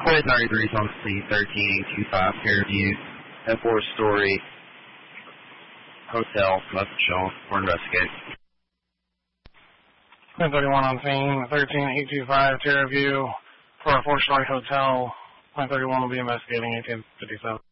2033 on scene 13825 Fairview, a 4-story hotel must be shown for investigation. 1031 on scene 13825 Fairview for a 4-story hotel. 1031 will be investigating 1857.